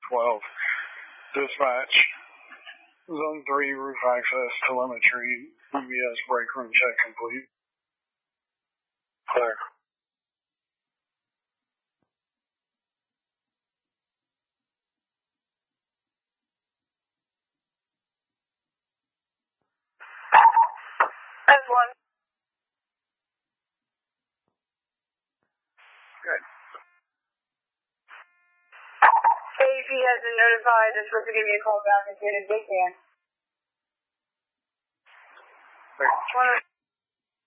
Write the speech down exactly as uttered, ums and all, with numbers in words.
twelve. Dispatch. Zone three, roof access, telemetry, U B S break room check complete. Clear. That's one. Good. A P has been notified. They're supposed to give me a call back as soon as they can. Clear. One